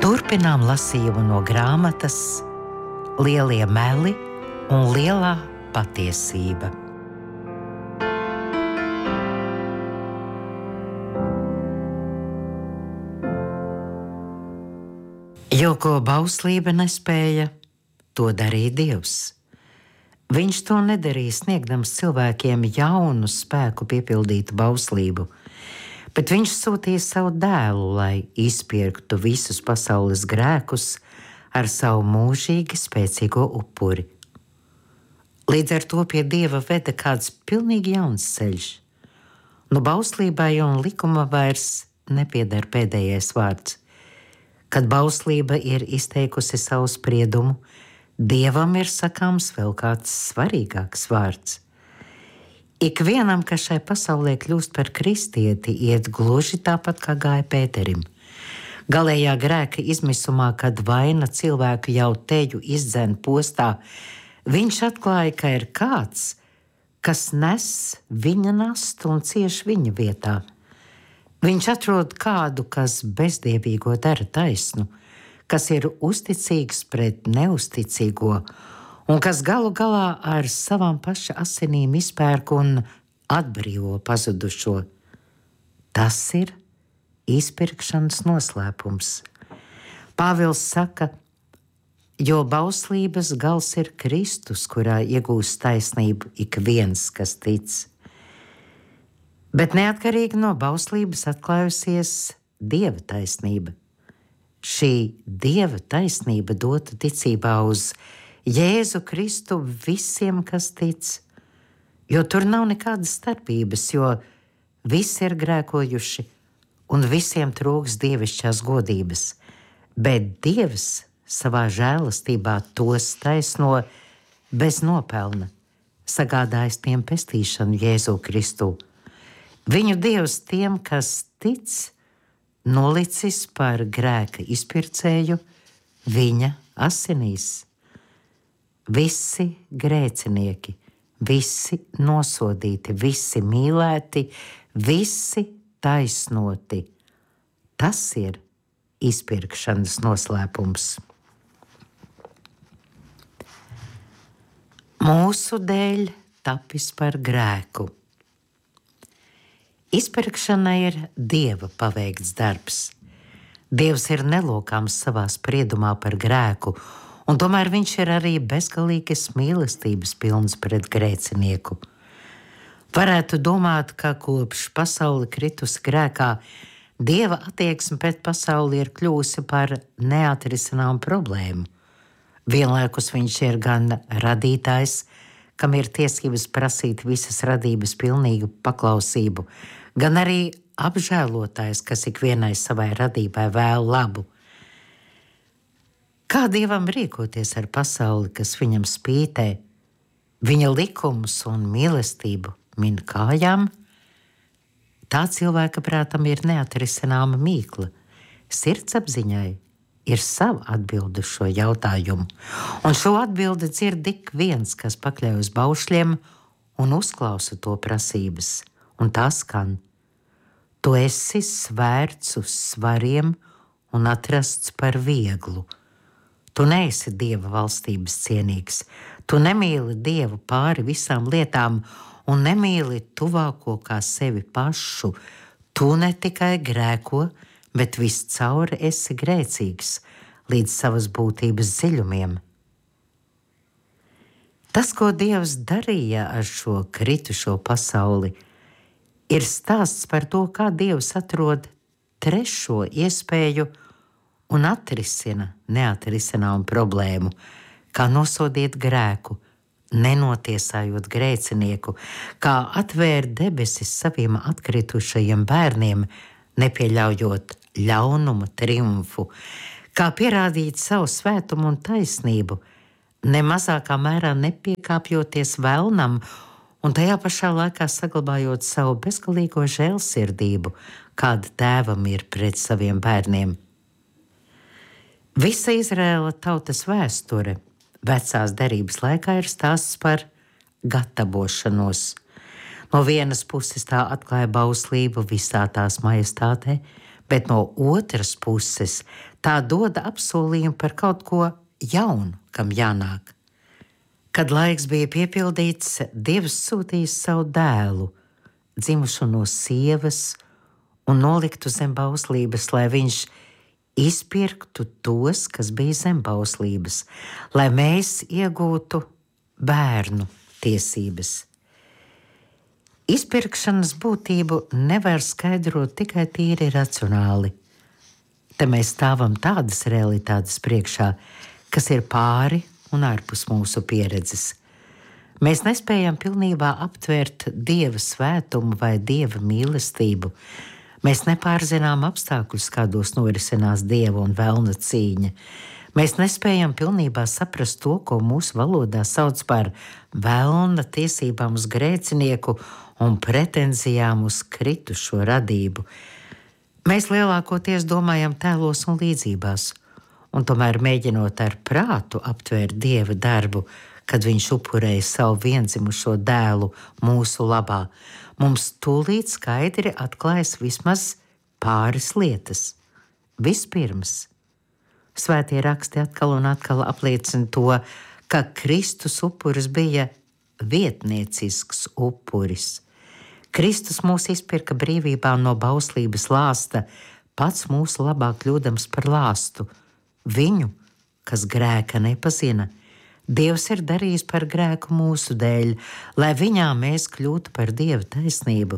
Turpinām lasījumu no grāmatas Lielie meli un lielā patiesība. Jo ko bauslība nespēja, to darīja Dievs. Viņš to nedarīja sniegdams cilvēkiem jaunu spēku piepildītu bauslību, bet viņš sūtīja savu dēlu, lai izpirktu visus pasaules grēkus ar savu mūžīgi spēcīgo upuri. Līdz ar to pie Dieva veda kāds pilnīgi jauns ceļš. Nu bauslībai un likuma vairs nepieder pēdējais vārds. Kad bauslība ir izteikusi savu spriedumu, Dievam ir sakāms vēl kāds svarīgāks vārds. Ikvienam, kas šai pasaulē kļūst par kristieti, iet gluži tāpat, kā gāja Pēterim. Galējā grēka izmisumā, kad vaina cilvēku jau teju izdzen postā, viņš atklāja, ka ir kāds, kas nes viņa nastu un cieš viņa vietā. Viņš atrod kādu, kas bezdievīgo dara taisnu, kas ir uzticīgs pret neusticīgo, un kas galu galā ar savām paša asinīm izpērk un atbrīvo pazudušo. Tas ir izpirkšanas noslēpums. Pāvils saka, jo bauslības gals ir Kristus, kurā iegūst taisnību ik viens, kas tic. Bet neatkarīgi no bauslības atklājusies Dieva taisnība. Šī Dieva taisnība dota ticībā uz Jēzu Kristu visiem, kas tic, jo tur nav nekādas starpības, jo visi ir grēkojuši un visiem trūks dievišķās godības, bet Dievs savā žēlastībā tos taisno bez nopelna, sagādājis tiem pestīšanu Jēzu Kristu. Viņu Dievs tiem, kas tic, nolicis par grēka izpircēju viņa asinīs. Visi grēcinieki, visi nosodīti, visi mīlēti, visi taisnoti. Tas ir izpirkšanas noslēpums. Mūsu dēļ tapis par grēku. Izpirkšana ir Dieva paveikts darbs. Dievs ir nelokāms savā spriedumā par grēku, un tomēr viņš ir arī bezgalīgas mīlestības pilns pret grēcinieku. Varētu domāt, ka kopš pasaule kritusi grēkā, Dieva attieksme pret pasauli ir kļūsi par neatrisināmu problēmu. Vienlaikus viņš ir gan radītājs, kam ir tiesības prasīt visas radības pilnīgu paklausību, gan arī apžēlotājs, kas ikvienai savai radībai vēl labu. Kā Dievam rīkoties ar pasauli, kas viņam spītē, viņa likumus un mīlestību min kājām? Tā cilvēka prātam ir neatrisināma mīkla. Sirdsapziņai ir sava atbilde uz šo jautājumu, un šo atbildi dzird ik viens, kas pakļaujas baušļiem un uzklausa to prasības, un tā skan: Tu esi svērts uz svariem un atrasts par vieglu. Tu neesi Dieva valstības cienīgs, tu nemīli Dievu pāri visām lietām un nemīli tuvāko kā sevi pašu. Tu ne tikai grēko, bet viscauri esi grēcīgs līdz savas būtības dziļumiem. Tas, ko Dievs darīja ar šo kritušo pasauli, ir stāsts par to, kā Dievs atrod trešo iespēju un atrisina neatrisināmu problēmu, kā nosodīt grēku, nenotiesājot grēcinieku, kā atvērt debesis saviem atkritušajiem bērniem, nepieļaujot ļaunuma triumfu, kā pierādīt savu svētumu un taisnību, ne mazākā mērā nepiekāpjoties vēlnam un tajā pašā laikā saglabājot savu bezgalīgo žēlsirdību, kāda tēvam ir pret saviem bērniem. Visa Izraēla tautas vēsture vecās derības laikā ir stāsts par gatavošanos. No vienas puses tā atklāja bauslību visā tās majestātē, bet no otras puses tā dod apsolījumu par kaut ko jaunu, kam jānāk. Kad laiks bija piepildīts, Dievs sūtīja savu dēlu, dzimušu no sievas, un noliktu zem bauslības, lai viņš izpirktu tos, kas bija zem bauslības, lai mēs iegūtu bērnu tiesības. Izpirkšanas būtību nevar skaidrot tikai tīri racionāli. Te mēs stāvam tādas realitātes priekšā, kas ir pāri un ārpus mūsu pieredzes. Mēs nespējam pilnībā aptvērt Dieva svētumu vai Dieva mīlestību. Mēs nepārzinām apstākļus, kādos norisinās Dieva un velna cīņa. Mēs nespējam pilnībā saprast to, ko mūsu valodā sauc par velna tiesībām uz grēcinieku un pretenzijām uz kritušo radību. Mēs lielākoties domājam tēlos un līdzībās, un tomēr mēģinot ar prātu aptvērt Dieva darbu, kad viņš upurēja savu viendzimušo dēlu mūsu labā, mums tūlīt skaidri atklājas vismaz pāris lietas. Vispirms, Svētie raksti atkal un atkal apliecina to, ka Kristus upuris bija vietniecisks upuris. Kristus mūs izpirka brīvībā no bauslības lāsta, pats mūsu labā kļūdams par lāstu. Viņu, kas grēka nepazina, Dievs ir darījis par grēku mūsu dēļ, lai viņā mēs kļūtu par Dieva taisnību.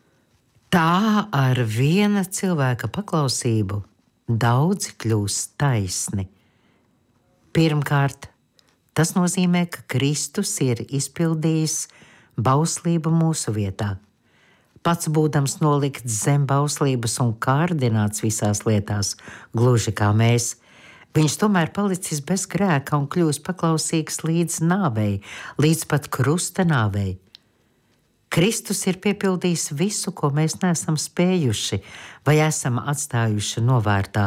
Tā ar viena cilvēka paklausību daudzi kļūst taisni. Pirmkārt, tas nozīmē, ka Kristus ir izpildījis bauslību mūsu vietā. Pats būdams nolikts zem bauslības un kārdināts visās lietās, gluži kā mēs, viņš tomēr palicis bez grēka un kļūst paklausīgs līdz nāvei, līdz pat krusta nāvei. Kristus ir piepildījis visu, ko mēs neesam spējuši vai esam atstājuši novārtā.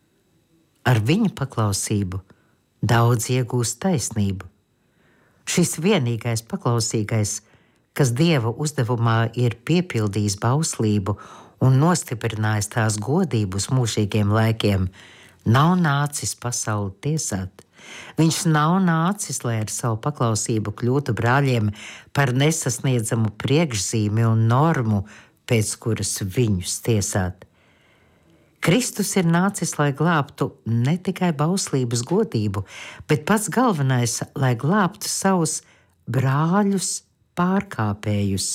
Ar viņa paklausību daudz iegūst taisnību. Šis vienīgais paklausīgais, kas Dieva uzdevumā ir piepildījis bauslību un nostiprinājis tās godību uz mūžīgiem laikiem, nav nācis pasauli tiesāt. Viņš nav nācis, lai ar savu paklausību kļūtu brāļiem par nesasniedzamu priekšzīmi un normu, pēc kuras viņus tiesāt. Kristus ir nācis, lai glābtu ne tikai bauslības godību, bet pats galvenais, lai glābtu savus brāļus pārkāpējus.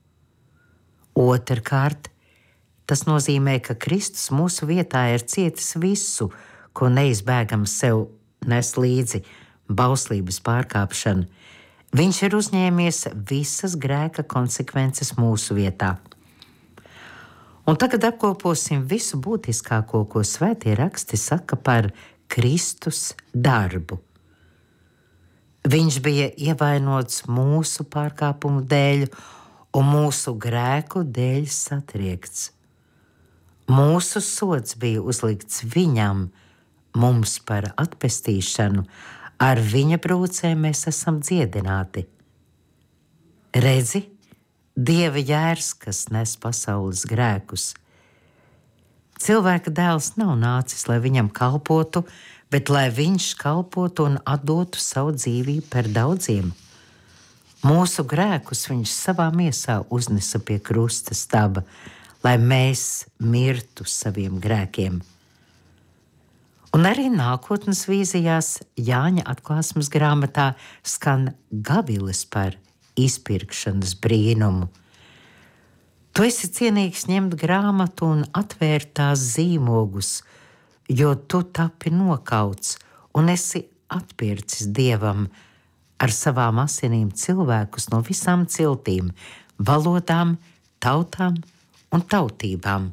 Otrkārt, tas nozīmē, ka Kristus mūsu vietā ir cietis visu, ko neizbēgam sev nes līdzi bauslības pārkāpšana. Viņš ir uzņēmies visas grēka konsekvences mūsu vietā. Un tagad apkoposim visu būtiskāko, ko Svētie raksti saka par Kristus darbu. Viņš bija ievainots mūsu pārkāpumu dēļ un mūsu grēku dēļ satriekts. Mūsu sods bija uzlikts viņam, mums par atpestīšanu, ar viņa brūcēm mēs esam dziedināti. Redzi, Dieva jērs, kas nes pasaules grēkus. Cilvēka dēls nav nācis, lai viņam kalpotu, bet lai viņš kalpotu un atdotu savu dzīvību par daudziem. Mūsu grēkus viņš savā miesā uznesa pie krusta staba, lai mēs mirtu saviem grēkiem. Un arī nākotnes vīzijās Jāņa atklāsmes grāmatā skan gavilis par izpirkšanas brīnumu. Tu esi cienīgs ņemt grāmatu un atvērt tās zīmogus, jo tu tapi nokauts un esi atpircis Dievam ar savām asinīm cilvēkus no visām ciltīm, valodām, tautām un tautībām.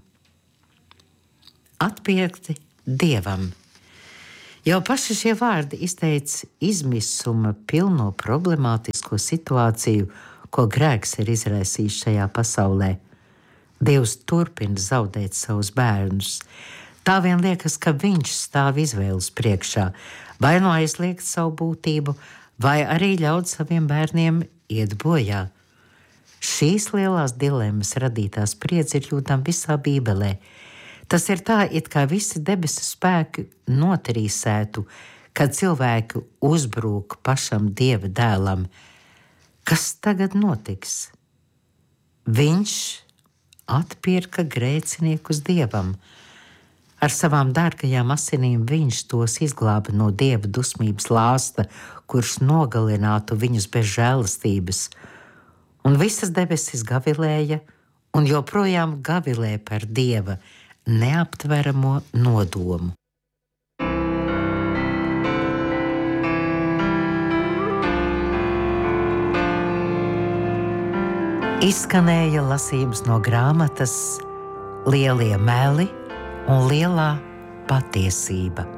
Atpirkti Dievam. Jau paši šie vārdi izteica izmisuma pilno problemātisko situāciju, ko grēks ir izraisījis šajā pasaulē. Dievs turpina zaudēt savus bērnus. Tā vien liekas, ka viņš stāv izvēles priekšā, vai nu aizliegt savu būtību, vai arī ļaut saviem bērniem iet bojā. Šīs lielās dilemmas radītā spriedze ir jūtama visā Bībelē. Tas ir tā, it kā visi debesu spēki notrīsētu, kad cilvēki uzbrūk pašam Dieva dēlam. Kas tagad notiks? Viņš atpirka grēciniekus Dievam. Ar savām dārgajām asinīm viņš tos izglāba no Dieva dusmības lāsta, kurš nogalinātu viņus bez žēlastības. Un visas debesis gavilēja un joprojām gavilē par Dieva neaptveramo nodomu. Izskanēja lasījums no grāmatas Lielie meli un lielā patiesība.